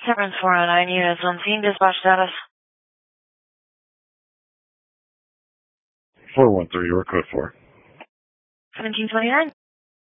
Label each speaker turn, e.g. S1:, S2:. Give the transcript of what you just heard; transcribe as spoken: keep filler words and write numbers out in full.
S1: Severance four oh nine units on scene, dispatch status.
S2: four one three, you were code four.
S1: seventeen twenty-nine.